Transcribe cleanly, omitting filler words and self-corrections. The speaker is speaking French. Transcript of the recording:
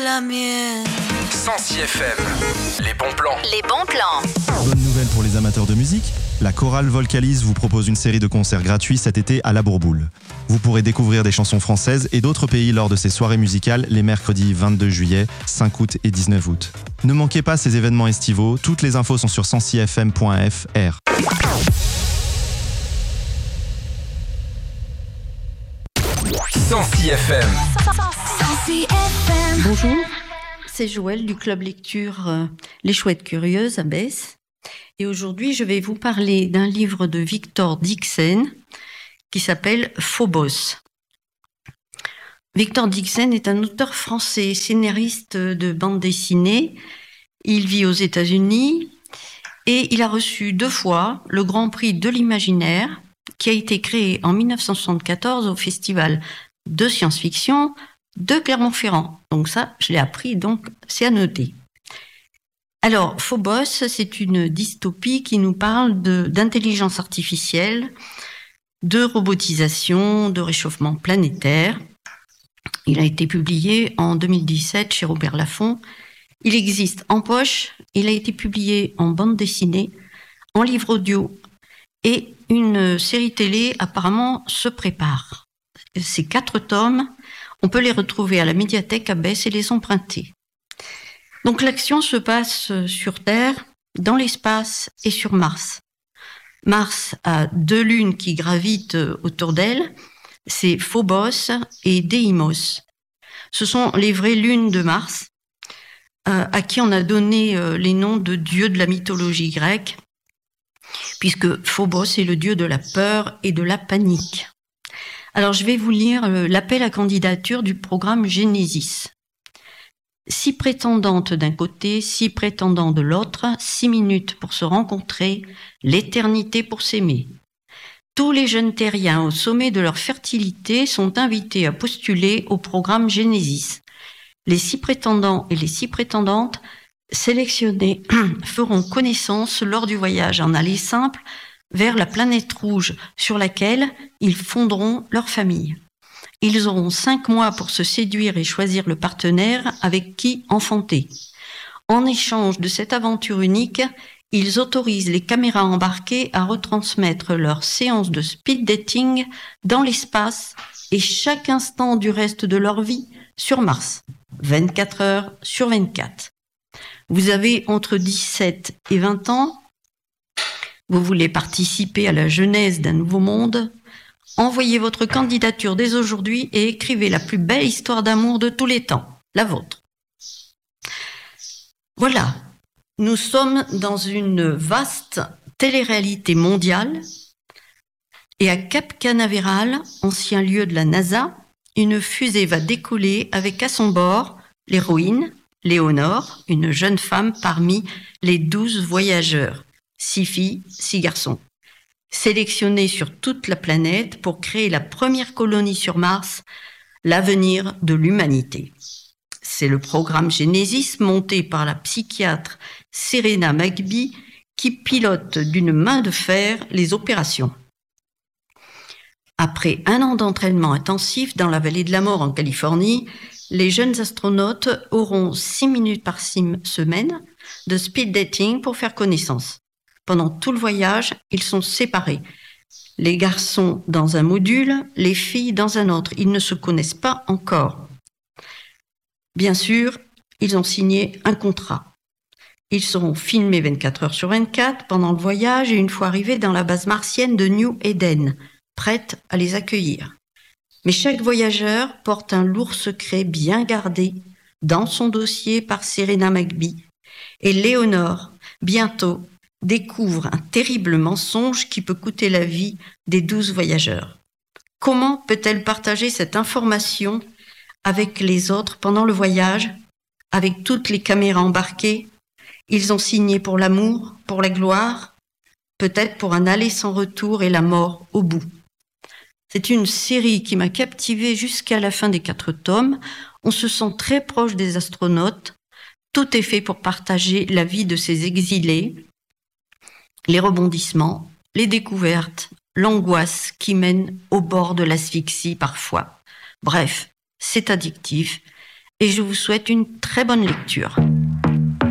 la mienne. Sancy FM, les bons plans. Les bons plans. Bonne nouvelle pour les amateurs de musique, la chorale Vocalise vous propose une série de concerts gratuits cet été à la Bourboule. Vous pourrez découvrir des chansons françaises et d'autres pays lors de ces soirées musicales les mercredis 22 juillet, 5 août et 19 août. Ne manquez pas ces événements estivaux, toutes les infos sont sur sancyfm.fr. Sancy FM. Bonjour, c'est Joël du club lecture Les Chouettes Curieuses à Besse. Et aujourd'hui, je vais vous parler d'un livre de Victor Dixen qui s'appelle Phobos. Victor Dixen est un auteur français, scénariste de bande dessinée. Il vit aux États-Unis et il a reçu 2 fois le Grand Prix de l'Imaginaire qui a été créé en 1974 au Festival de science-fiction de Clermont-Ferrand. Donc ça, je l'ai appris, donc c'est à noter. Alors, Phobos, c'est une dystopie qui nous parle d'intelligence artificielle, de robotisation, de réchauffement planétaire. Il a été publié en 2017 chez Robert Laffont. Il existe en poche, il a été publié en bande dessinée, en livre audio et une série télé apparemment se prépare. Ces 4 tomes, on peut les retrouver à la médiathèque à Besse et les emprunter. Donc l'action se passe sur Terre, dans l'espace et sur Mars. Mars a 2 lunes qui gravitent autour d'elle, c'est Phobos et Deimos. Ce sont les vraies lunes de Mars, à qui on a donné les noms de dieux de la mythologie grecque, puisque Phobos est le dieu de la peur et de la panique. Alors je vais vous lire l'appel à candidature du programme Genesis. 6 prétendantes d'un côté, 6 prétendants de l'autre, 6 minutes pour se rencontrer, l'éternité pour s'aimer. Tous les jeunes terriens au sommet de leur fertilité sont invités à postuler au programme Genesis. Les 6 prétendants et les 6 prétendantes sélectionnés feront connaissance lors du voyage en aller simple vers la planète rouge sur laquelle ils fonderont leur famille. Ils auront 5 mois pour se séduire et choisir le partenaire avec qui enfanter. En échange de cette aventure unique, ils autorisent les caméras embarquées à retransmettre leurs séances de speed dating dans l'espace et chaque instant du reste de leur vie sur Mars, 24 heures sur 24. Vous avez entre 17 et 20 ans. Vous voulez participer à la genèse d'un nouveau monde? Envoyez votre candidature dès aujourd'hui et écrivez la plus belle histoire d'amour de tous les temps, la vôtre. Voilà, nous sommes dans une vaste télé-réalité mondiale et à Cap Canaveral, ancien lieu de la NASA, une fusée va décoller avec à son bord l'héroïne, Léonore, une jeune femme parmi les 12 voyageurs. 6 filles, 6 garçons, sélectionnés sur toute la planète pour créer la première colonie sur Mars, l'avenir de l'humanité. C'est le programme Genesis monté par la psychiatre Serena McBee qui pilote d'une main de fer les opérations. Après 1 an d'entraînement intensif dans la vallée de la mort en Californie, les jeunes astronautes auront 6 minutes par semaine de speed dating pour faire connaissance. Pendant tout le voyage, ils sont séparés. Les garçons dans un module, les filles dans un autre. Ils ne se connaissent pas encore. Bien sûr, ils ont signé un contrat. Ils seront filmés 24 heures sur 24 pendant le voyage et une fois arrivés dans la base martienne de New Eden, prête à les accueillir. Mais chaque voyageur porte un lourd secret bien gardé dans son dossier par Serena McBee. Et Léonore, bientôt, découvre un terrible mensonge qui peut coûter la vie des 12 voyageurs. Comment peut-elle partager cette information avec les autres pendant le voyage, avec toutes les caméras embarquées? Ils ont signé pour l'amour, pour la gloire, peut-être pour un aller sans retour et la mort au bout. C'est une série qui m'a captivée jusqu'à la fin des 4 tomes. On se sent très proche des astronautes. Tout est fait pour partager la vie de ces exilés, les rebondissements, les découvertes, l'angoisse qui mène au bord de l'asphyxie parfois. Bref, c'est addictif et je vous souhaite une très bonne lecture.